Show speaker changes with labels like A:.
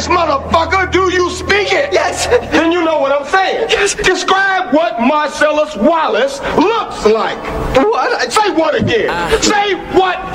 A: motherfucker, do you speak it?
B: Yes.
A: Then you know what I'm saying.
B: Yes.
A: Describe what Marcellus Wallace looks like.
B: What?
A: Say what again? Say what